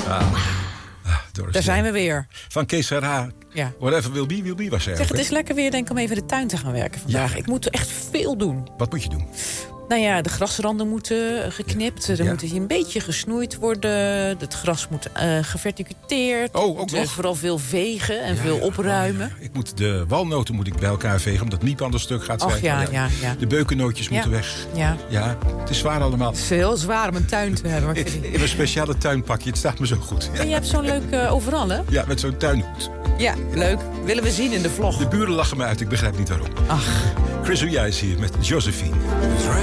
Daar zijn we weer. Van Kees H. Ja. Whatever will be was hij. Zeg, het is lekker weer, denk ik, om even in de tuin te gaan werken vandaag. Ja. Ik moet echt veel doen. Wat moet je doen? Nou ja, de grasranden moeten geknipt. Er moet een beetje gesnoeid worden. Het gras moet geverticuteerd. Ook nog? Vooral veel vegen en veel opruimen. Ik moet de walnoten bij elkaar vegen, omdat Miep aan het stuk gaat zijn. Ja. De beukennootjes moeten weg. Ja, het is zwaar allemaal. Het is heel zwaar om een tuin te hebben. In mijn speciale tuinpakje, het staat me zo goed. Ja. En je hebt zo'n leuk overal, hè? Ja, met zo'n tuinhoed. Ja, leuk. Willen we zien in de vlog. De buren lachen me uit, ik begrijp niet waarom. Ach. Chris Ria is hier met Josephine.